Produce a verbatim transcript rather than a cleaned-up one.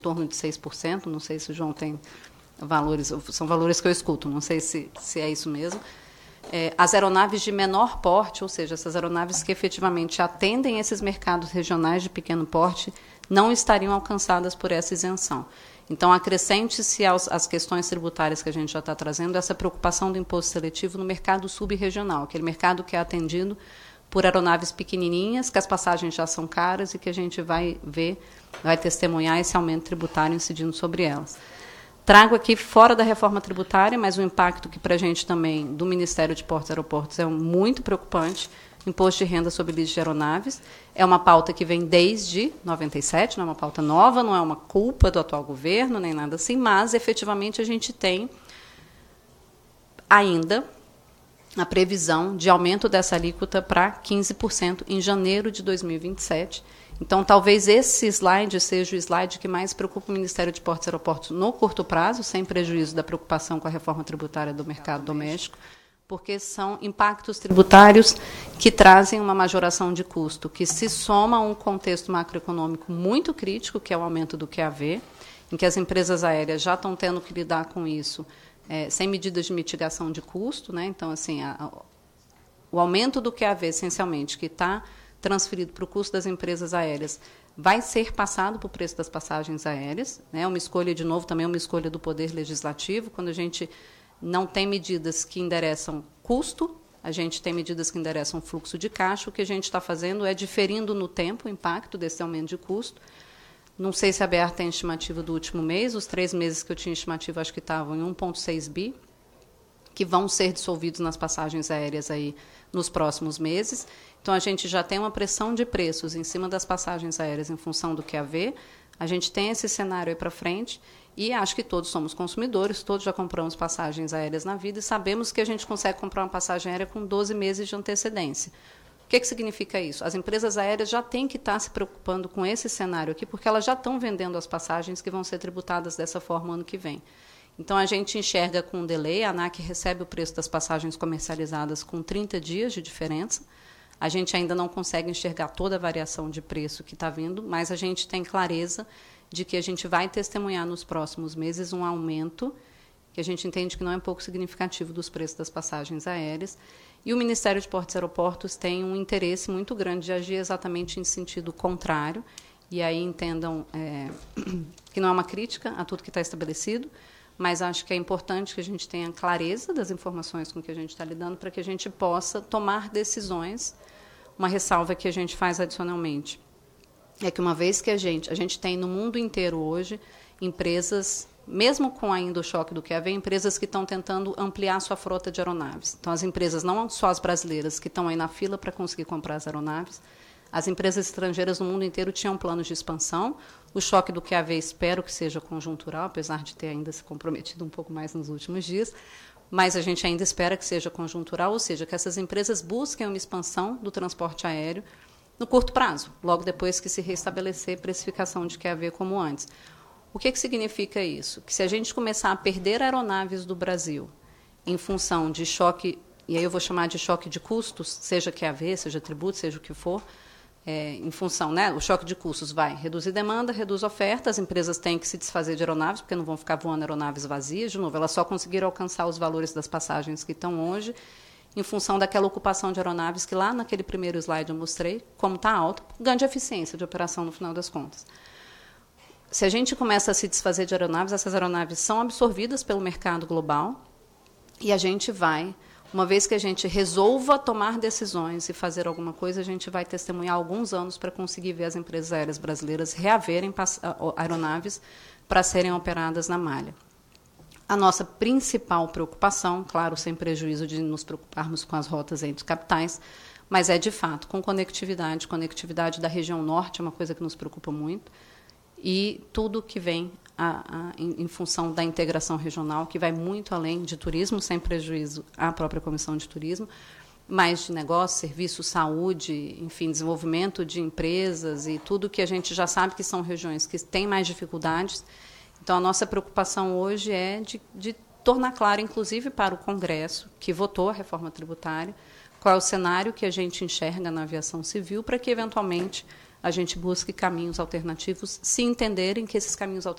torno de seis por cento, não sei se o João tem valores, são valores que eu escuto, não sei se, se é isso mesmo. É, as aeronaves de menor porte, ou seja, essas aeronaves que efetivamente atendem esses mercados regionais de pequeno porte, não estariam alcançadas por essa isenção. Então, acrescente-se às questões tributárias que a gente já está trazendo, essa preocupação do imposto seletivo no mercado subregional, aquele mercado que é atendido por aeronaves pequenininhas, que as passagens já são caras e que a gente vai ver, vai testemunhar esse aumento tributário incidindo sobre elas. Trago aqui, fora da reforma tributária, mas o impacto que para a gente também, do Ministério de Portos e Aeroportos, é muito preocupante, imposto de renda sobre leasing de aeronaves. É uma pauta que vem desde noventa e sete, não é uma pauta nova, não é uma culpa do atual governo, nem nada assim, mas, efetivamente, a gente tem ainda a previsão de aumento dessa alíquota para quinze por cento em janeiro de dois mil e vinte e sete. Então, talvez esse slide seja o slide que mais preocupa o Ministério de Portos e Aeroportos no curto prazo, sem prejuízo da preocupação com a reforma tributária do mercado doméstico, porque são impactos tributários que trazem uma majoração de custo, que se soma a um contexto macroeconômico muito crítico, que é o aumento do Q A V, em que as empresas aéreas já estão tendo que lidar com isso, é, sem medidas de mitigação de custo, né? Então, assim, a, a, o aumento do Q A V, essencialmente, que está transferido para o custo das empresas aéreas, vai ser passado para o preço das passagens aéreas, né? Uma escolha, de novo, também uma escolha do Poder Legislativo, quando a gente não tem medidas que endereçam custo, a gente tem medidas que endereçam fluxo de caixa, o que a gente está fazendo é diferindo no tempo o impacto desse aumento de custo. Não sei se a B R tem estimativa do último mês, os três meses que eu tinha estimativa acho que estavam em um vírgula seis bi, que vão ser dissolvidos nas passagens aéreas aí nos próximos meses. Então, a gente já tem uma pressão de preços em cima das passagens aéreas em função do Q A V. A gente tem esse cenário aí para frente e acho que todos somos consumidores, todos já compramos passagens aéreas na vida e sabemos que a gente consegue comprar uma passagem aérea com doze meses de antecedência. O que, que significa isso? As empresas aéreas já têm que estar se preocupando com esse cenário aqui, porque elas já estão vendendo as passagens que vão ser tributadas dessa forma ano que vem. Então, a gente enxerga com um delay, a ANAC recebe o preço das passagens comercializadas com trinta dias de diferença. A gente ainda não consegue enxergar toda a variação de preço que está vindo, mas a gente tem clareza de que a gente vai testemunhar nos próximos meses um aumento, que a gente entende que não é pouco significativo, dos preços das passagens aéreas. E o Ministério de Portos e Aeroportos tem um interesse muito grande de agir exatamente em sentido contrário, e aí entendam é, que não é uma crítica a tudo que está estabelecido, mas acho que é importante que a gente tenha clareza das informações com que a gente está lidando para que a gente possa tomar decisões. Uma ressalva que a gente faz adicionalmente é que, uma vez que a gente, a gente tem no mundo inteiro hoje empresas, mesmo com ainda o choque do Q A V, empresas que estão tentando ampliar sua frota de aeronaves. Então, as empresas, não só as brasileiras, que estão aí na fila para conseguir comprar as aeronaves, as empresas estrangeiras no mundo inteiro tinham planos de expansão. O choque do Q A V espero que seja conjuntural, apesar de ter ainda se comprometido um pouco mais nos últimos dias, mas a gente ainda espera que seja conjuntural, ou seja, que essas empresas busquem uma expansão do transporte aéreo no curto prazo, logo depois que se restabelecer precificação de Q A V como antes. O que, que significa isso? Que se a gente começar a perder aeronaves do Brasil em função de choque, e aí eu vou chamar de choque de custos, seja Q A V, seja tributo, seja o que for, É, em função, né, o choque de custos vai reduzir demanda, reduz oferta, as empresas têm que se desfazer de aeronaves, porque não vão ficar voando aeronaves vazias, de novo, elas só conseguiram alcançar os valores das passagens que estão hoje, em função daquela ocupação de aeronaves que lá naquele primeiro slide eu mostrei, como está alta, ganho de eficiência de operação no final das contas. Se a gente começa a se desfazer de aeronaves, essas aeronaves são absorvidas pelo mercado global e a gente vai... Uma vez que a gente resolva tomar decisões e fazer alguma coisa, a gente vai testemunhar alguns anos para conseguir ver as empresas aéreas brasileiras reaverem aeronaves para serem operadas na malha. A nossa principal preocupação, claro, sem prejuízo de nos preocuparmos com as rotas entre capitais, mas é, de fato, com conectividade. Conectividade da região norte é uma coisa que nos preocupa muito, e tudo que vem A, a, em, em função da integração regional, que vai muito além de turismo, sem prejuízo à própria Comissão de Turismo, mas de negócio, serviço, saúde, enfim, desenvolvimento de empresas e tudo que a gente já sabe que são regiões que têm mais dificuldades. Então, a nossa preocupação hoje é de, de tornar claro, inclusive para o Congresso, que votou a reforma tributária, qual é o cenário que a gente enxerga na aviação civil, para que, eventualmente, a gente busque caminhos alternativos, se entenderem que esses caminhos alternativos